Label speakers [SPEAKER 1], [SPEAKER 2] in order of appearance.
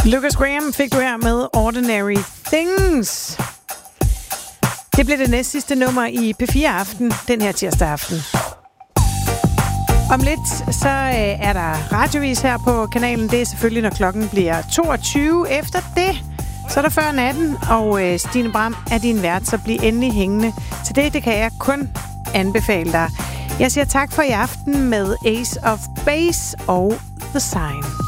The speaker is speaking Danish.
[SPEAKER 1] Lucas Graham fik du her med Ordinary Things. Det blev det næstsidste nummer i P4 Aften, den her tirsdag aften. Om lidt, så er der radiovis her på kanalen. Det er selvfølgelig, når klokken bliver 22. Efter det, så er der før natten, og Stine Bram er din vært, så bliv endelig hængende. Til det kan jeg kun anbefale dig. Jeg siger tak for i aften med Ace of Base og The Sign.